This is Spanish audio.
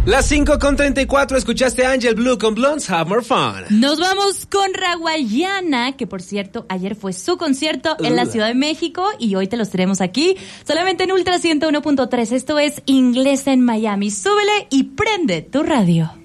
Las 5:34, escuchaste Angel Blue con Blondes, Have More Fun. Nos vamos con Rawayana, que por cierto, ayer fue su concierto en la Ciudad de México y hoy te los tenemos aquí, solamente en Ultra 101.3. Esto es Inglés en Miami. Súbele y prende tu radio.